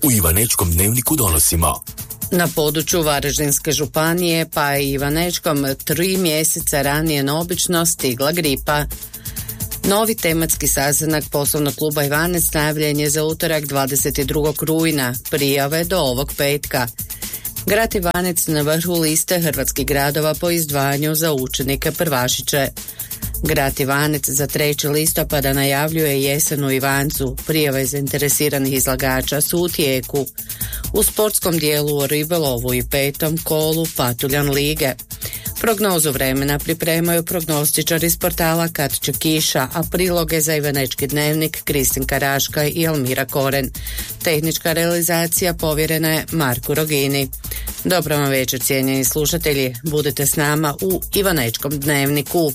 u Ivanečkom dnevniku donosimo. Na području Varaždinske županije pa i Ivanečkom 3 mjeseca ranije no obično stigla gripa. Novi tematski sastanak poslovnog kluba Ivanec najavljen je za utorak 22. rujna, prijave do ovog petka. Grad Ivanec na vrhu liste hrvatskih gradova po izdvajanju za učenike prvašiće. Grad Ivanec za 3. listopada najavljuje jesen u Ivancu, prijave zainteresiranih izlagača su u tijeku. U sportskom dijelu o ribolovu i 5. kolu Patuljan lige. Prognozu vremena pripremaju prognostičari iz portala Kad će kiša, a priloge za Ivanečki dnevnik Kristin Karaška i Almira Koren. Tehnička realizacija povjerena je Marku Rogini. Dobro vam večer, cijenjeni slušatelji, budete s nama u Ivanečkom dnevniku.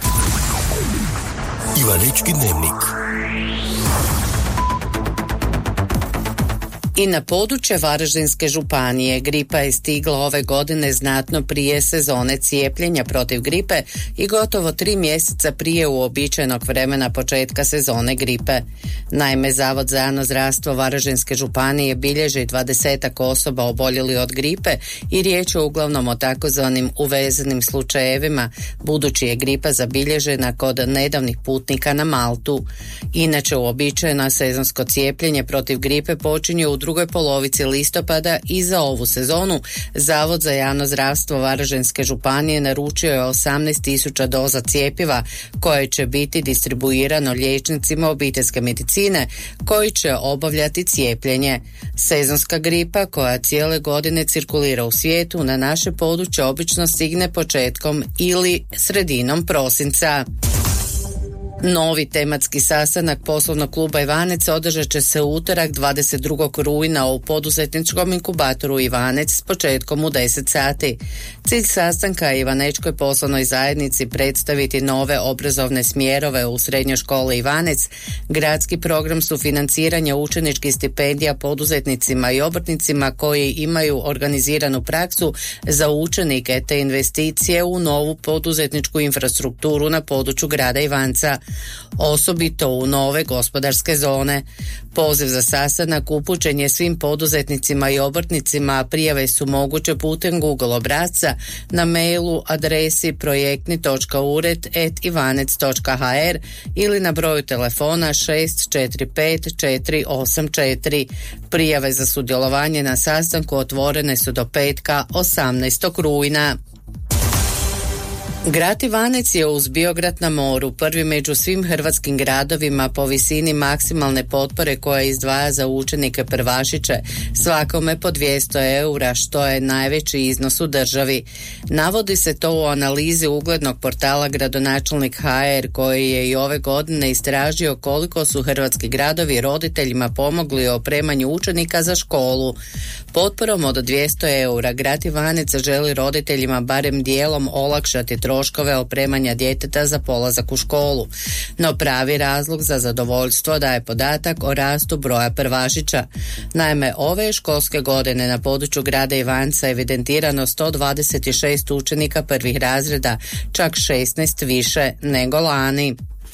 Ivanečki dnevnik. I na područje Varaždinske županije gripa je stigla ove godine znatno prije sezone cijepljenja protiv gripe i gotovo 3 mjeseca prije uobičajenog vremena početka sezone gripe. Naime, Zavod za javno zdravstvo Varaždinske županije bilježi 20 osoba oboljeli od gripe i riječ je uglavnom o takozvanim uvezenim slučajevima, budući je gripa zabilježena kod nedavnih putnika na Maltu. Inače, uobičajeno sezonsko cijepljenje protiv gripe počinje u drugoj polovici listopada i za ovu sezonu Zavod za javno zdravstvo Varaždinske županije naručio je 18.000 doza cjepiva koje će biti distribuirano liječnicima obiteljske medicine koji će obavljati cijepljenje. Sezonska gripa koja cijele godine cirkulira u svijetu na naše područje obično stigne početkom ili sredinom prosinca. Novi tematski sastanak poslovnog kluba Ivanec održat će se u utorak 22. rujna u poduzetničkom inkubatoru Ivanec s početkom u 10 sati. Cilj sastanka je Ivanečkoj poslovnoj zajednici predstaviti nove obrazovne smjerove u srednjoj školi Ivanec, gradski program sufinanciranja učeničkih stipendija poduzetnicima i obrtnicima koji imaju organiziranu praksu za učenike te investicije u novu poduzetničku infrastrukturu na području grada Ivanca, osobito u nove gospodarske zone. Poziv za sastanak upućen je svim poduzetnicima i obrtnicima, a prijave su moguće putem Google obrasca na mailu adresi projektni.ured@ivanec.hr ili na broju telefona 645 484. Prijave za sudjelovanje na sastanku otvorene su do petka 18. rujna. Grad Ivanec je uz Biograd na moru prvi među svim hrvatskim gradovima po visini maksimalne potpore koja izdvaja za učenike prvašiće, svakome po 200 eura, što je najveći iznos u državi. Navodi se to u analizi uglednog portala Gradonačelnik HR koji je i ove godine istražio koliko su hrvatski gradovi roditeljima pomogli u opremanju učenika za školu. Potporom od 200 eura grad Ivanec želi roditeljima barem dijelom olakšati troškove opremanja djeteta za polazak u školu. No pravi razlog za zadovoljstvo daje podatak o rastu broja prvašića. Naime, ove školske godine na području grada Ivanca evidentirano 126 učenika prvih razreda, čak 16 više nego lani.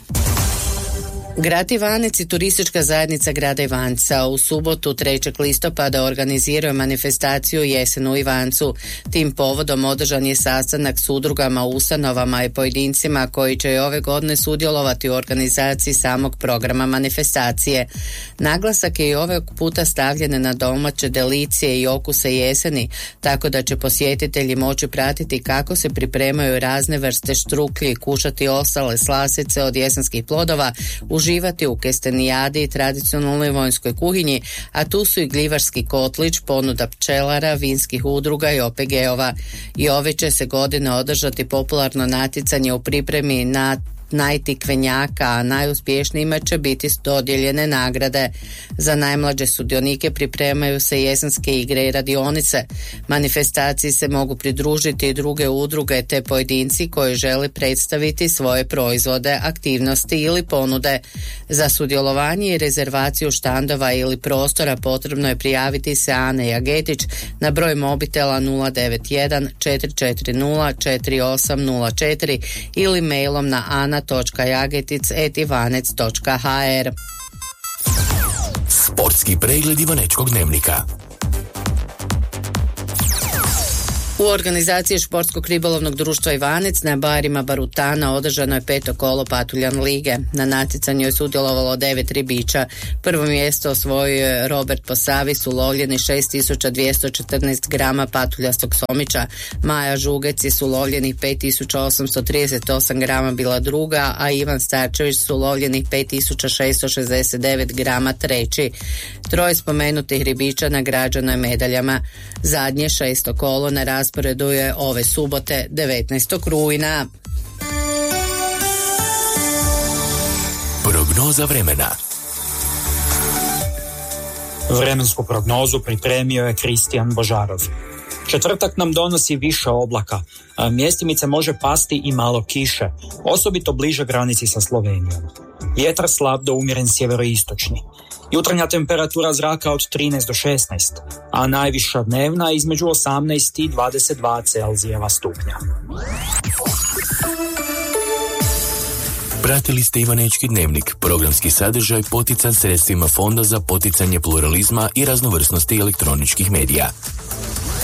Grad Ivanec i turistička zajednica grada Ivanca u subotu 3. listopada organiziraju manifestaciju Jesen u Ivancu. Tim povodom održan je sastanak s udrugama, ustanovama i pojedincima koji će i ove godine sudjelovati u organizaciji samog programa manifestacije. Naglasak je i ove puta stavljen na domaće delicije i okuse jeseni, tako da će posjetitelji moći pratiti kako se pripremaju razne vrste štruklji, kušati ostale slasice od jesenskih plodova, uživati u kestenijadi i tradicionalnoj vojnskoj kuhinji, a tu su i gljivarski kotlić, ponuda pčelara, vinskih udruga i OPG-ova. I ove će se godine održati popularno natjecanje u pripremi na najtikvenjaka, a najuspješnijima će biti dodijeljene nagrade. Za najmlađe sudionike pripremaju se jesenske igre i radionice. Manifestaciji se mogu pridružiti i druge udruge te pojedinci koji žele predstaviti svoje proizvode, aktivnosti ili ponude. Za sudjelovanje i rezervaciju štandova ili prostora potrebno je prijaviti se Ane Jagetić na broj mobitela 091 440 4804 ili mailom na ana.jagetic@ivanec.hr. Sport. Sportski pregled Ivanečkog dnevnika. U organizaciji Športskog ribolovnog društva Ivanec na bajerima Barutana održano je 5. kolo Patuljan lige. Na natjecanju je sudjelovalo 9 ribiča. Prvo mjesto osvojio je Robert Posavis, ulovljeni 6214 grama patuljastog somića. Maja Žugec je s ulovljenih 5838 grama bila druga, a Ivan Starčević s ulovljenih 5669 grama treći. Troje spomenutih ribiča nagrađeno je medaljama. Zadnje 6. kolo na rasporedu je ove subote 19. rujna. Prognoza vremena. Vremensku prognozu pripremio je Kristijan Božarov. Četvrtak nam donosi više oblaka, a mjestimice može pasti i malo kiše, osobito bliže granici sa Slovenijom. Vjetar slab do umjeren sjeveroistočni. Jutarnja temperatura zraka od 13 do 16, a najviša dnevna između 18 i 22 Celzijeva stupnja. Pratili ste Ivanečki dnevnik, programski sadržaj potican sredstvima Fonda za poticanje pluralizma i raznovrsnosti elektroničkih medija.